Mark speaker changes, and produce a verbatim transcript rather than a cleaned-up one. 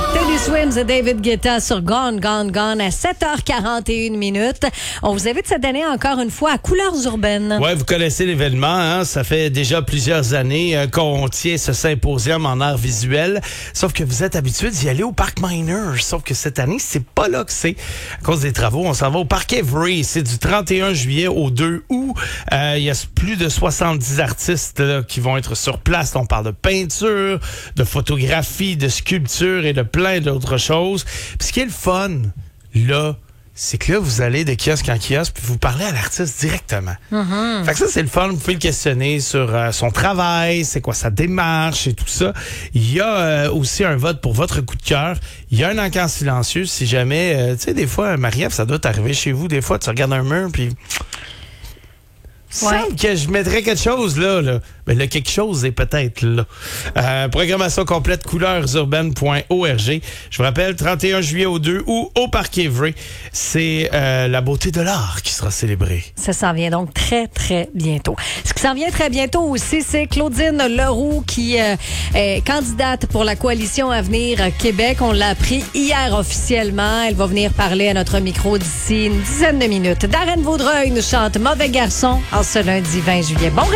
Speaker 1: Teddy Swims et David Guetta sur Gone, Gone, Gone à sept heures quarante et une minutes. On vous invite cette année encore une fois à Couleurs urbaines.
Speaker 2: Ouais, vous connaissez l'événement, hein? Ça fait déjà plusieurs années euh, qu'on tient ce symposium en art visuel. Sauf que vous êtes habitués d'y aller au Parc Miners. Sauf que cette année, c'est pas là que c'est. À cause des travaux, on s'en va au Parc Évry. C'est du trente et un juillet au deux août. Euh, Il y a plus de soixante-dix artistes là, qui vont être sur place. On parle de peinture, de photographie, de sculpture et de plein d'autres choses. Puis ce qui est le fun, là, c'est que là, vous allez de kiosque en kiosque puis vous parlez à l'artiste directement. Mm-hmm. Fait que ça, c'est le fun. Vous pouvez le questionner sur euh, son travail, c'est quoi sa démarche et tout ça. Il y a euh, aussi un vote pour votre coup de cœur. Il y a un encart silencieux si jamais, euh, tu sais, des fois, Marie-Ève, ça doit t'arriver chez vous. Des fois, tu regardes un mur puis... Il
Speaker 1: Ouais.
Speaker 2: semble que je mettrais quelque chose là, là. Mais le quelque chose est peut-être là. Euh, programmation complète couleurs urbaines point org. Je vous rappelle, trente et un juillet au deux août au Parc Évry. C'est euh, la beauté de l'art qui sera célébrée.
Speaker 1: Ça s'en vient donc très, très bientôt. Ce qui s'en vient très bientôt aussi, c'est Claudine Leroux qui euh, est candidate pour la coalition Avenir Québec. On l'a appris hier officiellement. Elle va venir parler à notre micro d'ici une dizaine de minutes. Darren Vaudreuil nous chante Mauvais garçon en ce lundi vingt juillet. Bon